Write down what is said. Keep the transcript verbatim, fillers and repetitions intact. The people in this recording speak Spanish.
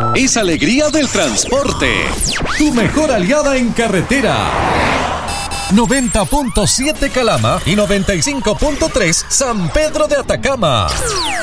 es alegría del transporte. Tu mejor aliada en carretera. noventa punto siete Calama y noventa y cinco punto tres San Pedro de Atacama.